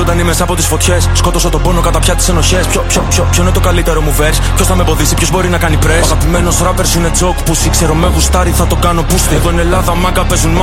ζωντανή μέσα από τις φωτιές. Σκότωσα τον πόνο κατά πια τις ενοχές. Ποιο είναι το καλύτερο μου verse? Ποιος θα με εμποδίσει, ποιος μπορεί να κάνει press? Ο αγαπημένος rappers είναι joke pussy. Ξέρω με γουστάρι, θα το κάνω πούστη. Εδώ είναι Ελλάδα, μάγκα παίζουν